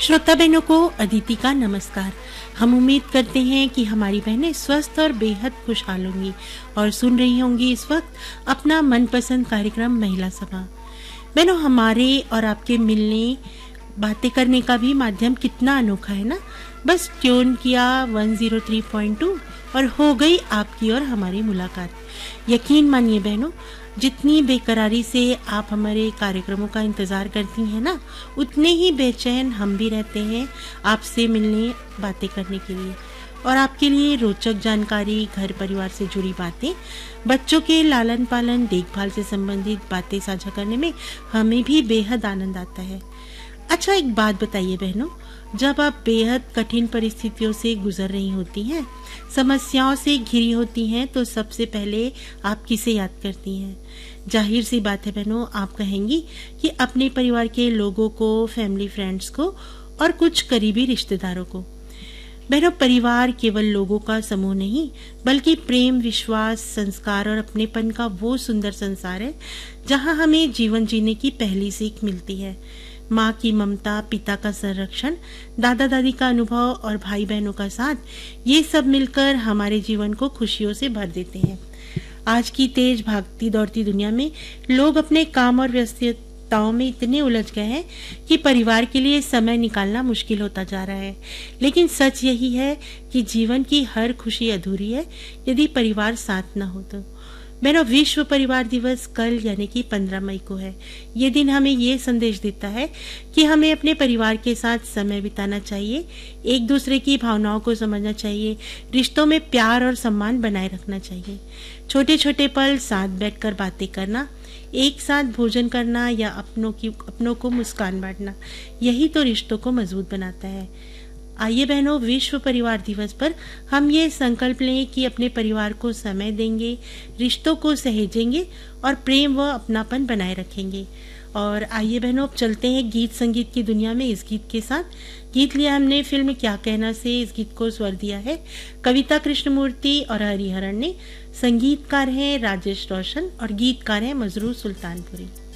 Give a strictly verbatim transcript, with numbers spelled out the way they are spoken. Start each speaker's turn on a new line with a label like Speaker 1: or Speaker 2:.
Speaker 1: श्रोता बहनों को अदिति का नमस्कार। हम उम्मीद करते हैं कि हमारी बहनें स्वस्थ और बेहद खुशहाल होंगी और सुन रही होंगी इस वक्त अपना मनपसंद कार्यक्रम महिला सभा। बहनों, हमारे और आपके मिलने बातें करने का भी माध्यम कितना अनोखा है ना। बस ट्यून किया एक सौ तीन पॉइंट दो और हो गई आपकी और हमारी मुलाकात। यकीन मानिए बहनों, जितनी बेकरारी से आप हमारे कार्यक्रमों का इंतजार करती हैं ना, उतने ही बेचैन हम भी रहते हैं आपसे मिलने बातें करने के लिए और आपके लिए रोचक जानकारी, घर परिवार से जुड़ी बातें, बच्चों के लालन पालन देखभाल से संबंधित बातें साझा करने में हमें भी बेहद आनंद आता है। अच्छा, एक बात बताइए बहनों, जब आप बेहद कठिन परिस्थितियों से गुजर रही होती हैं, समस्याओं से घिरी होती हैं, तो सबसे पहले आप किसे याद करती हैं? जाहिर सी बात है बहनों, आप कहेंगी कि अपने परिवार के लोगों को, फैमिली फ्रेंड्स को और कुछ करीबी रिश्तेदारों को। बहनों, परिवार केवल लोगों का समूह नहीं, बल्कि प्रेम, विश्वास, संस्कार और अपनेपन का वो सुंदर संसार है जहां हमें जीवन जीने की पहली सीख मिलती है। माँ की ममता, पिता का संरक्षण, दादा दादी का अनुभव और भाई बहनों का साथ, ये सब मिलकर हमारे जीवन को खुशियों से भर देते हैं। आज की तेज भागती दौड़ती दुनिया में लोग अपने काम और व्यस्तताओं में इतने उलझ गए हैं कि परिवार के लिए समय निकालना मुश्किल होता जा रहा है। लेकिन सच यही है कि जीवन की हर खुशी अधूरी है यदि परिवार साथ न हो तो। बहनों, विश्व परिवार दिवस कल यानी कि पंद्रह मई को है। ये दिन हमें ये संदेश देता है कि हमें अपने परिवार के साथ समय बिताना चाहिए, एक दूसरे की भावनाओं को समझना चाहिए, रिश्तों में प्यार और सम्मान बनाए रखना चाहिए। छोटे छोटे पल साथ बैठकर बातें करना, एक साथ भोजन करना या अपनों की अपनों को मुस्कान बांटना, यही तो रिश्तों को मजबूत बनाता है। आइए बहनों, विश्व परिवार दिवस पर हम ये संकल्प लें कि अपने परिवार को समय देंगे, रिश्तों को सहेजेंगे और प्रेम व अपनापन बनाए रखेंगे। और आइए बहनों, अब चलते हैं गीत संगीत की दुनिया में इस गीत के साथ। गीत लिया हमने फिल्म क्या कहना से। इस गीत को स्वर दिया है कविता कृष्णमूर्ति और हरिहरन ने। संगीतकार हैं राजेश रोशन और गीतकार हैं मजरू सुल्तानपुरी।